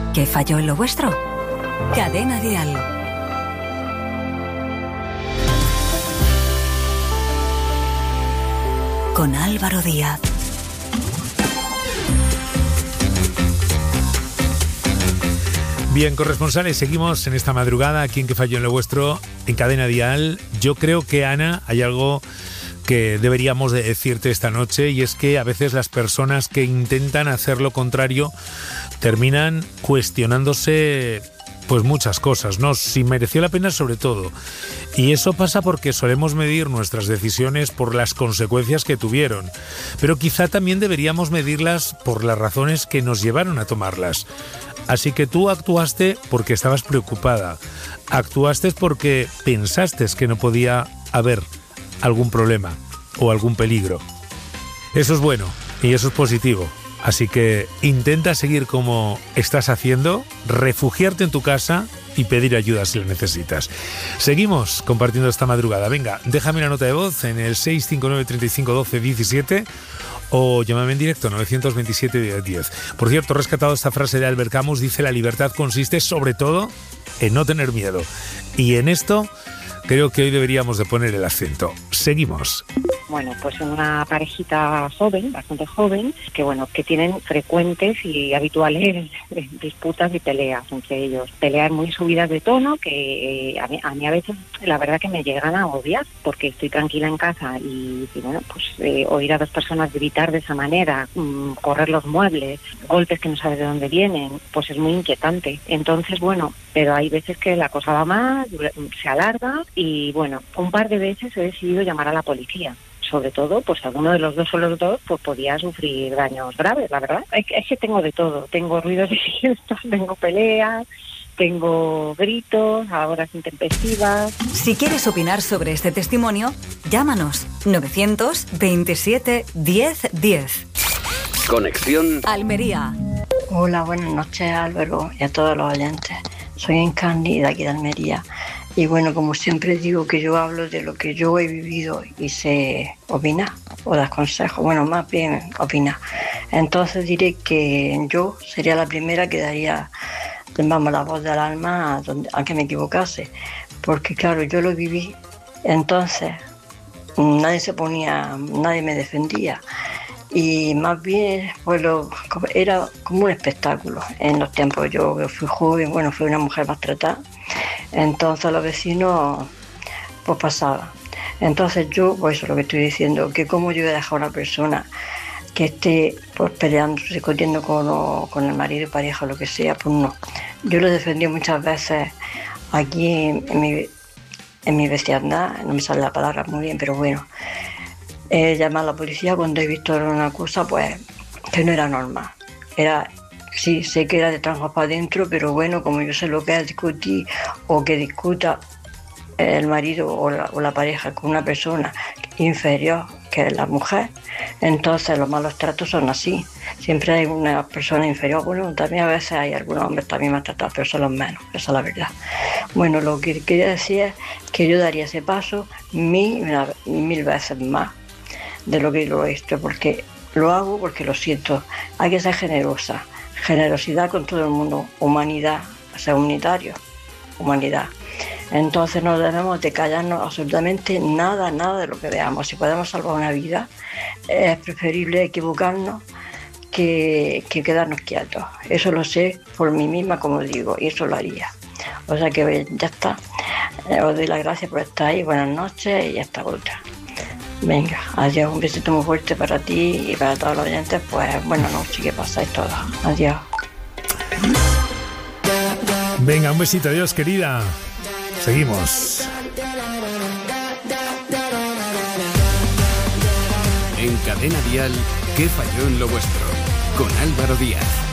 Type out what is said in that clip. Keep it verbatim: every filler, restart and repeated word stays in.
¿Qué falló en lo vuestro? Cadena Dial. Con Álvaro Díaz. Bien, corresponsales, seguimos en esta madrugada aquí en ¿Qué falló en lo vuestro? En Cadena Dial. Yo creo que, Ana, hay algo que deberíamos de decirte esta noche, y es que a veces las personas que intentan hacer lo contrario terminan cuestionándose pues muchas cosas, ¿no? Si mereció la pena, sobre todo. Y eso pasa porque solemos medir nuestras decisiones por las consecuencias que tuvieron, pero quizá también deberíamos medirlas por las razones que nos llevaron a tomarlas. Así que tú actuaste porque estabas preocupada, actuaste porque pensaste que no podía haber algún problema o algún peligro. Eso es bueno y eso es positivo. Así que intenta seguir como estás haciendo, refugiarte en tu casa y pedir ayuda si la necesitas. Seguimos compartiendo esta madrugada. Venga, déjame una nota de voz en el seis cinco nueve, treinta y cinco, doce, diecisiete o llámame en directo nueve dos siete, diez, diez. Por cierto, he rescatado esta frase de Albert Camus. Dice: la libertad consiste sobre todo en no tener miedo. Y en esto creo que hoy deberíamos de poner el acento. Seguimos. Bueno, pues una parejita joven, bastante joven, que bueno, que tienen frecuentes y habituales disputas y peleas entre ellos. Peleas muy subidas de tono que eh, a, mí, a mí a veces la verdad que me llegan a odiar, porque estoy tranquila en casa y, y bueno, pues eh, oír a dos personas gritar de esa manera, mmm, correr los muebles, golpes que no sabes de dónde vienen, pues es muy inquietante. Entonces, bueno, pero hay veces que la cosa va más, se alarga y bueno, un par de veces he decidido llamar a la policía. Sobre todo, pues alguno de los dos o los dos pues podía sufrir daños graves, la verdad. Es que, es que tengo de todo. Tengo ruidos de fiestas, tengo peleas, tengo gritos, a horas intempestivas. Si quieres opinar sobre este testimonio, llámanos novecientos veintisiete, diez, diez. Conexión Almería. Hola, buenas noches, Álvaro, y a todos los oyentes. Soy Encarni, de aquí de Almería. Y bueno, como siempre digo, que yo hablo de lo que yo he vivido y sé opinar o dar consejos, bueno, más bien opinar. Entonces diré que yo sería la primera que daría, vamos, la voz del alma aunque me equivocase, porque claro, yo lo viví, entonces nadie se ponía, nadie me defendía. Y más bien pues lo, era como un espectáculo. En los tiempos yo fui joven, bueno, fui una mujer maltratada, entonces los vecinos pues pasaba. Entonces yo, pues eso es lo que estoy diciendo, que cómo yo voy a dejar a una persona que esté pues peleando, discutiendo con, con el marido, pareja o lo que sea, pues no. Yo lo defendí muchas veces aquí en, en, mi, en mi vecindad, no me sale la palabra muy bien, pero bueno. He llamado a la policía cuando he visto una cosa pues que no era normal. Era, sí, sé que era de tranjas para adentro, pero bueno, como yo sé lo que es discutir o que discuta el marido o la, o la pareja con una persona inferior que es la mujer, entonces los malos tratos son así. Siempre hay una persona inferior. Bueno, también a veces hay algunos hombres también maltratados, pero son los menos, esa es la verdad. Bueno, lo que quería decir es que yo daría ese paso mil, mil veces más de lo que lo he hecho, porque lo hago porque lo siento. Hay que ser generosa, generosidad con todo el mundo, humanidad, ser unitario, humanidad. Entonces no debemos de callarnos absolutamente nada, nada de lo que veamos. Si podemos salvar una vida, es preferible equivocarnos que, que quedarnos quietos. Eso lo sé por mí misma, como digo, y eso lo haría. O sea que ya está. Os doy las gracias por estar ahí, buenas noches y hasta otra. Venga, adiós, un besito muy fuerte para ti y para todos los oyentes, pues buenas noches, que pasáis todos. Adiós. Venga, un besito, adiós, querida. Seguimos. En Cadena Dial, ¿qué falló en lo vuestro? Con Álvaro Díaz.